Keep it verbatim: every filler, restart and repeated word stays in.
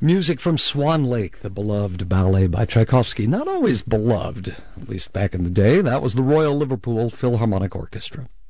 Music from Swan Lake, the beloved ballet by Tchaikovsky. Not always beloved, at least back in the day. That was the Royal Liverpool Philharmonic Orchestra.